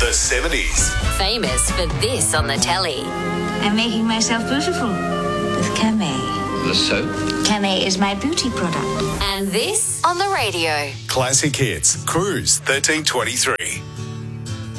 The 70s. Famous for this on the telly. I'm making myself beautiful with Camay. The soap? Camay is my beauty product. And this on the radio. Classic hits. Cruise 1323.